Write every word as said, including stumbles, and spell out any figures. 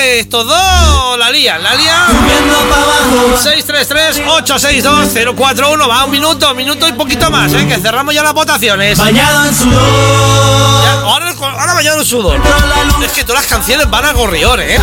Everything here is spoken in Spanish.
que estos dos la lían, la lían. seis tres tres, ocho seis dos, cero cuatro uno. Va, un minuto, un minuto y poquito más, ¿eh? Que cerramos ya las votaciones. Bañado en sudor. Ya, ahora, ahora bañado en sudor. Es que todas las canciones van a gorrión, ¿eh?